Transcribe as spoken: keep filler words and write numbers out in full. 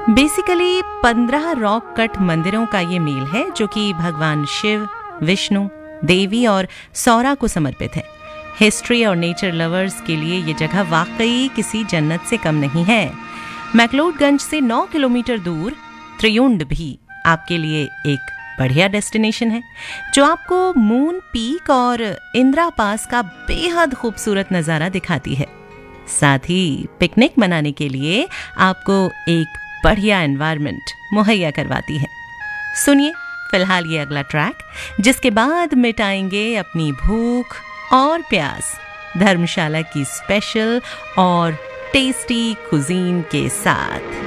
Basically पंद्रह rock cut मंदिरों का ये मेल है जो कि भगवान शिव, विष्णु, देवी और सौरा को समर्पित है। हिस्ट्री और नेचर लवर्स के लिए ये जगह वाकई किसी जन्नत से कम नहीं है। मैक्लोडगंज से नौ किलोमीटर दूर त्रियुंड भी आपके लिए एक बढ़िया डेस्टिनेशन है जो आपको मून पीक और इंदिरा पास का बेहद खूबसूरत नज़ारा दिखाती है। साथ ही पिकनिक मनाने के लिए आपको एक बढ़िया एनवायरनमेंट मुहैया करवाती है। सुनिए फिलहाल ये अगला ट्रैक, जिसके बाद मिटाएंगे अपनी भूख और प्यास धर्मशाला की स्पेशल और टेस्टी कुजीन के साथ।